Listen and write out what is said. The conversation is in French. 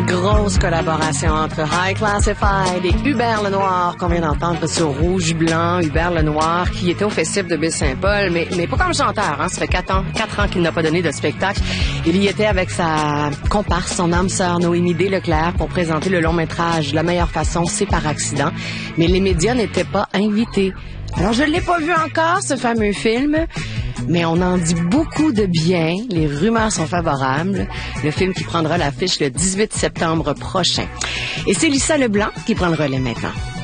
Grosse collaboration entre High Classified et Hubert Lenoir qu'on vient d'entendre sur Rouge Blanc. Hubert Lenoir qui était au Festival de Baie-Saint-Paul, mais pas comme chanteur. Ça fait 4 ans qu'il n'a pas donné de spectacle. Il y était avec sa comparse, son âme sœur Noémie Desleclerc pour présenter le long métrage La meilleure façon, c'est par accident. Mais les médias n'étaient pas invités. Alors je ne l'ai pas vu encore, ce fameux film, mais on en dit beaucoup de bien. Les rumeurs sont favorables. Le film qui prendra l'affiche le 18 septembre prochain. Et c'est Lisa Leblanc qui prend le relais maintenant.